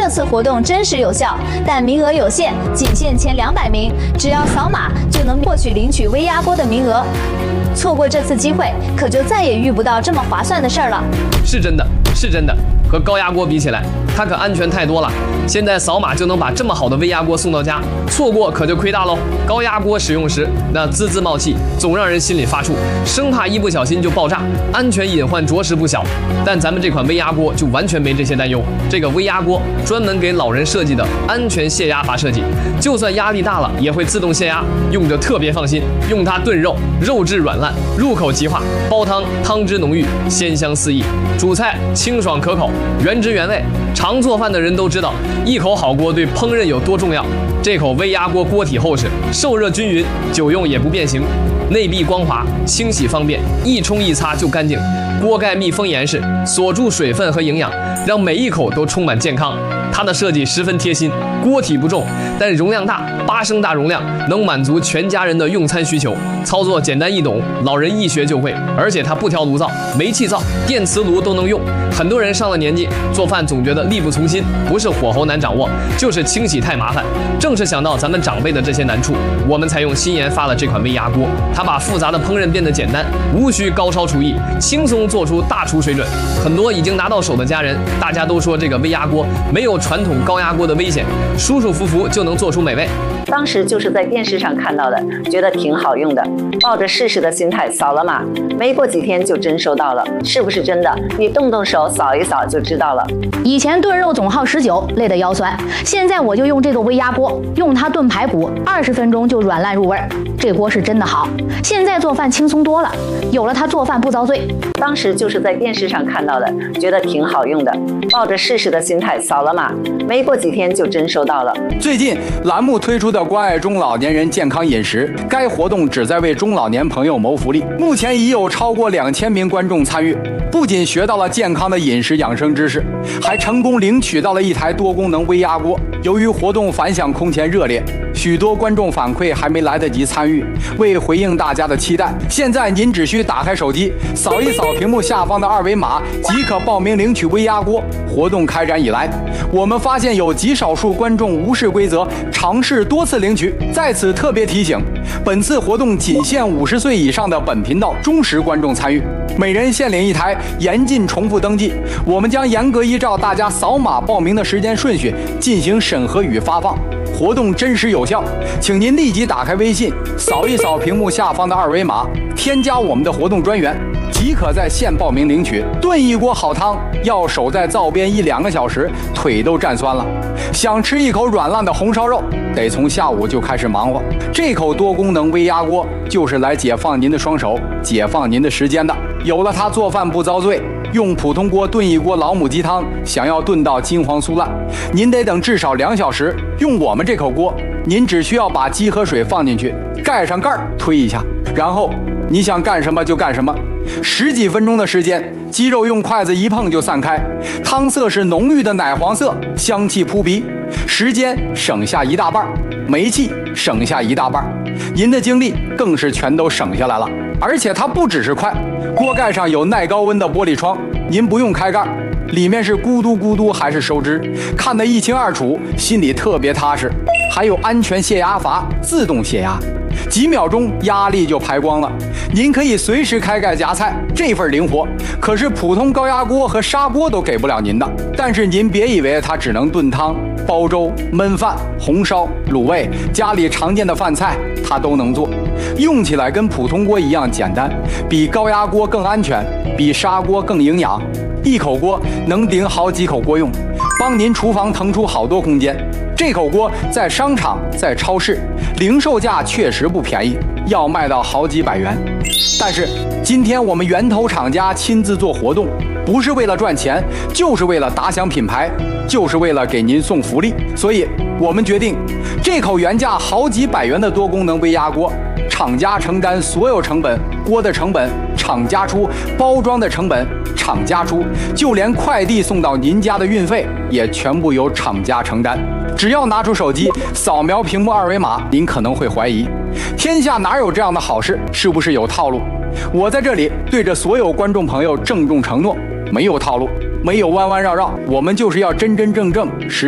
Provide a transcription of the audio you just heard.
这次活动真实有效，但名额有限，仅限前200名，只要扫码就能获取领取微压锅的名额。错过这次机会，可就再也遇不到这么划算的事儿了。 是真的，是真的，和高压锅比起来，它可安全太多了。现在扫码就能把这么好的微压锅送到家，错过可就亏大喽。高压锅使用时，那滋滋冒气，总让人心里发怵，生怕一不小心就爆炸，安全隐患着实不小。但咱们这款微压锅就完全没这些担忧。这个微压锅专门给老人设计的安全泄压阀设计，就算压力大了也会自动泄压，用着特别放心。用它炖肉，肉质软烂，入口即化；煲汤，汤汁浓郁，鲜香四溢；煮菜清爽可口，原汁原味。常做饭的人都知道，一口好锅对烹饪有多重要。这口微压锅锅体厚实，受热均匀，久用也不变形，内壁光滑，清洗方便，一冲一擦就干净。锅盖密封严实，锁住水分和营养，让每一口都充满健康。它的设计十分贴心，锅体不重，但容量大，8升大容量，能满足全家人的用餐需求。操作简单易懂，老人一学就会。而且它不挑炉灶、煤气灶、电磁炉都能用。很多人上了年纪，做饭总觉得力不从心，不是火候难掌握，就是清洗太麻烦。正是想到咱们长辈的这些难处，我们才用新研发了这款微压锅。它把复杂的烹饪变得简单，无需高烧厨艺，轻松做出大厨水准。很多已经拿到手的家人，大家都说这个微压锅没有传统高压锅的危险，舒舒服服就能做出美味。 当时就是在电视上看到的，觉得挺好用的，抱着试试的心态扫了码，没过几天就真收到了。是不是真的？你动动手扫一扫就知道了。 以前炖肉总耗19，累得腰酸，现在我就用这个微压锅，用它炖排骨，20分钟就软烂入味。这锅是真的好，现在做饭轻松多了，有了它做饭不遭罪。 当时就是在电视上看到的，觉得挺好用的，抱着试试的心态扫了码，没过几天就真收到了。 最近栏目推出的关爱中老年人健康饮食，该活动旨在为中老年朋友谋福利，目前已有超过2000名观众参与，不仅学到了健康的饮食养生知识，还成功领取到了一台多功能微压锅。由于活动反响空前热烈，许多观众反馈还没来得及参与。为回应大家的期待，现在您只需打开手机，扫一扫屏幕下方的2维码，即可报名领取微压锅。活动开展以来，我们发现有极少数观众无视规则，尝试多次领取。在此特别提醒，本次活动仅限50岁以上的本频道忠实观众参与，每人限领1台，严禁重复登记。我们将严格依照大家扫码报名的时间顺序进行审核与发放。活动真实有效，请您立即打开微信，扫一扫屏幕下方的2维码，添加我们的活动专员，即可在线报名领取。炖一锅好汤，要守在灶边1-2个小时，腿都站酸了。想吃一口软烂的红烧肉，得从下午就开始忙活。这口多功能微压锅就是来解放您的双手，解放您的时间的。有了它，做饭不遭罪。用普通锅炖一锅老母鸡汤，想要炖到金黄酥烂，您得等至少2小时。用我们这口锅，您只需要把鸡和水放进去，盖上盖儿，推一下，然后你想干什么就干什么。10几分钟的时间，鸡肉用筷子一碰就散开，汤色是浓郁的奶黄色，香气扑鼻，时间省下1大半，煤气省下1大半，您的精力更是全都省下来了。而且它不只是快，锅盖上有耐高温的玻璃窗，您不用开盖，里面是咕嘟咕嘟还是收汁，看得一清二楚，心里特别踏实。还有安全泄压阀，自动泄压，几秒钟压力就排光了。您可以随时开盖夹菜，这份灵活可是普通高压锅和砂锅都给不了您的。但是您别以为它只能炖汤、煲粥、焖饭、红烧、卤味，家里常见的饭菜它都能做，用起来跟普通锅一样简单，比高压锅更安全，比砂锅更营养。一口锅能顶好几口锅用，帮您厨房腾出好多空间。这口锅在商场、在超市，零售价确实不便宜，要卖到好几百元。但是今天我们源头厂家亲自做活动，不是为了赚钱，就是为了打响品牌，就是为了给您送福利。所以我们决定，这口原价好几百元的多功能微压锅，厂家承担所有成本，锅的成本厂家出，包装的成本厂家出，就连快递送到您家的运费也全部由厂家承担。只要拿出手机扫描屏幕2维码，您可能会怀疑，天下哪有这样的好事？是不是有套路？我在这里对着所有观众朋友郑重承诺，没有套路，没有弯弯绕绕，我们就是要真真正正